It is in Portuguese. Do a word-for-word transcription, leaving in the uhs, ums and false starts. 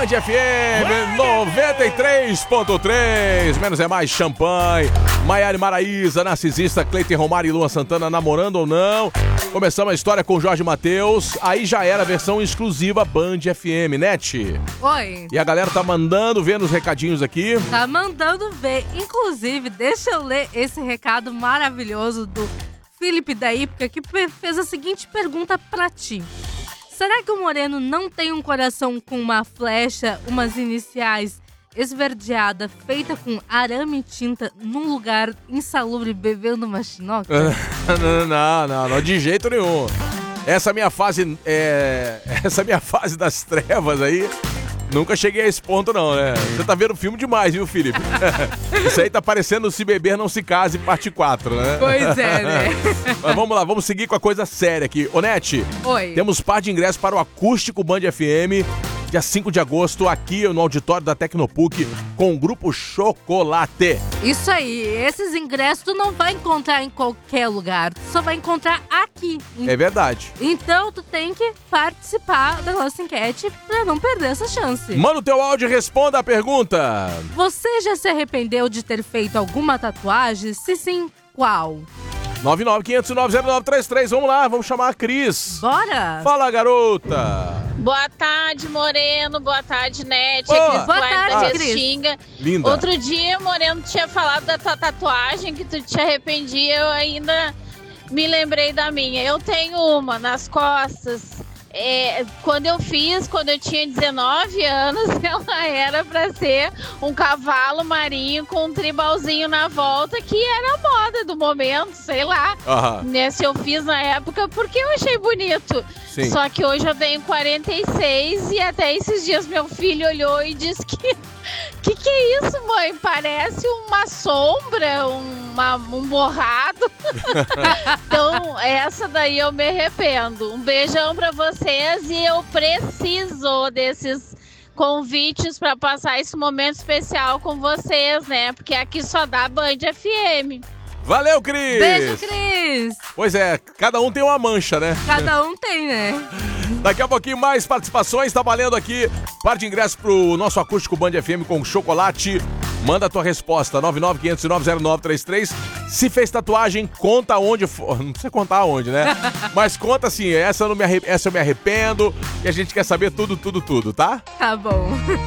Band F M noventa e três ponto três. Menos é mais champanhe. Maiara e Maraísa, narcisista, Cleiton Romário e Luan Santana namorando ou não. Começamos a história com Jorge Mateus. Aí já era a versão exclusiva Band F M, Net. Oi. E a galera tá mandando ver nos recadinhos aqui. Tá mandando ver. Inclusive, deixa eu ler esse recado maravilhoso do Felipe da Ípica, que fez a seguinte pergunta pra ti. Será que o Moreno não tem um coração com uma flecha, umas iniciais esverdeada, feita com arame e tinta, num lugar insalubre, bebendo uma chinoca? não, não, não, não, de jeito nenhum. Essa minha fase, é, essa minha fase das trevas aí, nunca cheguei a esse ponto não, né? Você tá vendo filme demais, viu, Felipe? Isso aí tá parecendo Se Beber Não Se Case, parte quatro, né? Pois é, né? Mas vamos lá, vamos seguir com a coisa séria aqui. Ô, Net, Oi. Temos par de ingressos para o Acústico Band F M, dia cinco de agosto, aqui no auditório da Tecnopuc, com o Grupo Chocolate. Isso aí, esses ingressos tu não vai encontrar em qualquer lugar, tu só vai encontrar aqui. É verdade. Então tu tem que participar da nossa enquete pra não perder essa chance. Manda o teu áudio e responda a pergunta. Você já se arrependeu de ter feito alguma tatuagem? Se sim, qual? nove nove quinhentos, nove zero nove três três, vamos lá, vamos chamar a Cris. Bora! Fala, garota! Boa tarde, Moreno. Boa tarde, Net. Boa, Cris Boa Duarte tarde, da Cris. Restinga. Linda. Outro dia, Moreno tinha falado da tua tatuagem, que tu te arrependia. Eu ainda me lembrei da minha. Eu tenho uma nas costas. É, quando eu fiz, quando eu tinha dezenove anos, ela era pra ser um cavalo marinho com um tribalzinho na volta, que era a moda do momento, sei lá. Aham. Né, se eu fiz na época, porque eu achei bonito. Sim. Só que hoje eu tenho quarenta e seis e até esses dias meu filho olhou e disse que... Que que é isso, mãe? Parece uma sombra, uma, um borrado. Então, essa daí eu me arrependo. Um beijão pra vocês e eu preciso desses convites pra passar esse momento especial com vocês, né? Porque aqui só dá Band F M. Valeu, Cris! Beijo, Cris! Pois é, cada um tem uma mancha, né? Cada um tem, né? Daqui a pouquinho mais participações, tá valendo aqui par de ingressos pro nosso acústico Band F M com chocolate. Manda a tua resposta, nove nove quinhentos, nove zero nove três três. Se fez tatuagem, conta onde for. Não precisa contar onde, né? Mas conta assim, essa eu, não me arre... essa eu me arrependo e a gente quer saber tudo, tudo, tudo, tá? Tá bom.